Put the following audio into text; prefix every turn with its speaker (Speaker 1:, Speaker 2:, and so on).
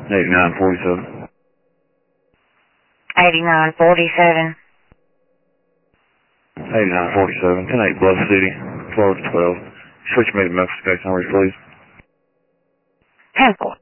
Speaker 1: 8947.
Speaker 2: 8947.
Speaker 1: 8947. 10-8 Bluff City. 12 to 12. Switch me to Memphis, Texas, please.
Speaker 2: 10-4.